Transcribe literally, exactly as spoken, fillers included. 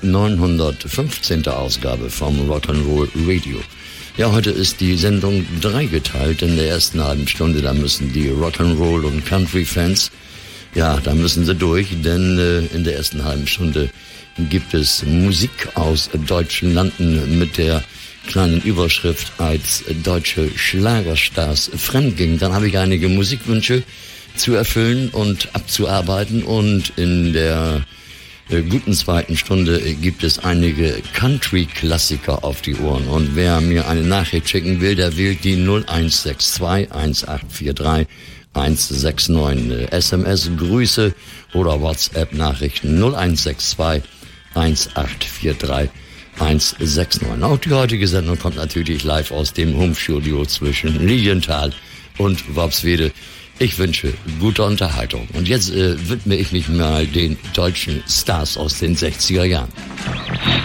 neunhundertfünfzehnte Ausgabe vom Rock'n'Roll Radio. Ja, heute ist die Sendung dreigeteilt. In der ersten halben Stunde, da müssen die Rock'n'Roll und Country-Fans, ja, da müssen sie durch, denn äh, in der ersten halben Stunde gibt es Musik aus deutschen Landen mit der kleinen Überschrift als deutsche Schlagerstars fremdging. Dann habe ich einige Musikwünsche zu erfüllen und abzuarbeiten, und in der äh, guten zweiten Stunde gibt es einige Country-Klassiker auf die Ohren. Und wer mir eine Nachricht schicken will, der wählt die null eins sechs zwei eins acht vier drei eins sechs neun. S M S, Grüße oder WhatsApp-Nachrichten null eins sechs zwei eins acht vier drei eins sechs neun. Auch die heutige Sendung kommt natürlich live aus dem Home-Studio zwischen Lilienthal und Worpswede. Ich wünsche gute Unterhaltung. Und jetzt äh, widme ich mich mal den deutschen Stars aus den sechziger Jahren.